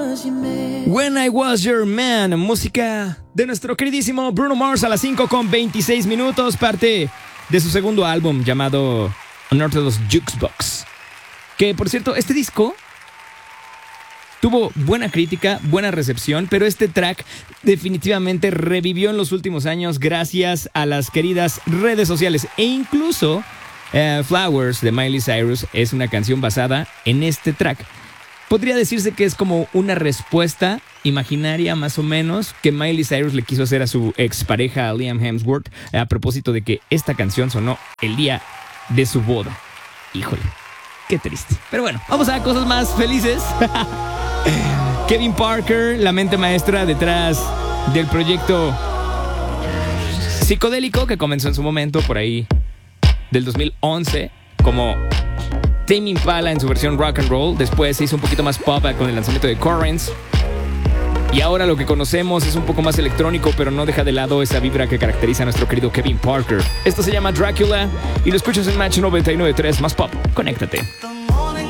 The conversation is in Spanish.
When I Was Your Man, música de nuestro queridísimo Bruno Mars a las 5:26, parte de su segundo álbum llamado Unorthodox Jukebox. Que, por cierto, este disco tuvo buena crítica, buena recepción, pero este track definitivamente revivió en los últimos años gracias a las queridas redes sociales. E incluso Flowers de Miley Cyrus es una canción basada en este track. Podría decirse que es como una respuesta imaginaria, más o menos, que Miley Cyrus le quiso hacer a su expareja Liam Hemsworth a propósito de que esta canción sonó el día de su boda. Híjole, qué triste. Pero bueno, vamos a cosas más felices. Kevin Parker, la mente maestra detrás del proyecto psicodélico que comenzó en su momento por ahí del 2011 como Tame Impala en su versión rock and roll. Después se hizo un poquito más pop con el lanzamiento de Currents. Y ahora lo que conocemos es un poco más electrónico, pero no deja de lado esa vibra que caracteriza a nuestro querido Kevin Parker. Esto se llama Dracula y lo escuchas en Match 99.3 más pop. Conéctate.